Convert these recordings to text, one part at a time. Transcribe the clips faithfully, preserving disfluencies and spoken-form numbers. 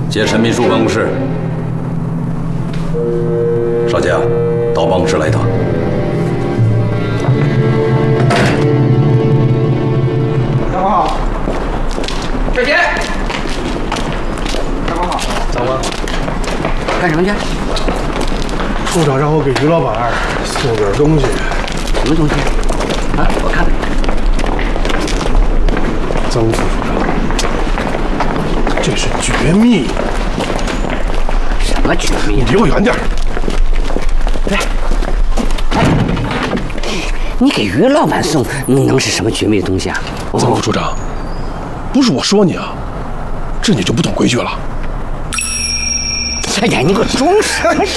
接陈秘书办公室。少杰啊，到办公室来一趟。 长官好。少杰。长官好。长官。干什么去？ 处长让我给于老板送点东西。 什么东西？啊，我看看。 曾副处长，这是绝密。 什么绝密？ 你离我远点。 对。哎，你给于老板送，能是什么绝密的东西啊？ 曾副处长，不是我说你啊，这你就不懂规矩了。 哎呀，你给我装什么？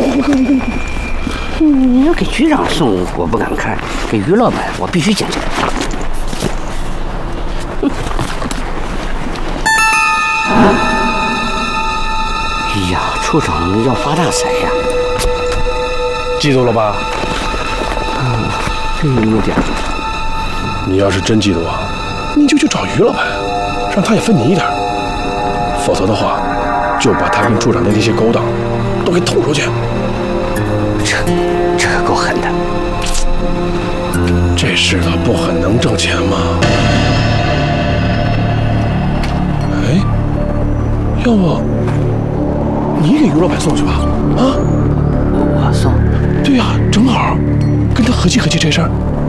你要给局长送，我不敢看；给于老板，我必须检查。哎呀，处长要发大财呀！ 嫉妒了吧？ 嗯，这有点。 你要是真嫉妒啊，你就去找于老板，让他也分你一点。否则的话，就把他跟处长的那些勾当都给捅出去。 这这可够狠的。 这世道不狠能挣钱吗？哎，要不你给于老板送去吧？啊？ 我送？ 对呀、啊，正好跟他合计合计这事儿。